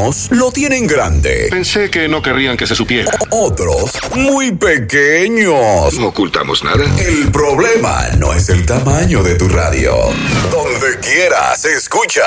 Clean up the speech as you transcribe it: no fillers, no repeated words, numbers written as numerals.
Unos lo tienen grande. Pensé que no querrían que se supiera. Otros muy pequeños. No ocultamos nada. El problema no es el tamaño de tu radio. Donde quieras, escucha.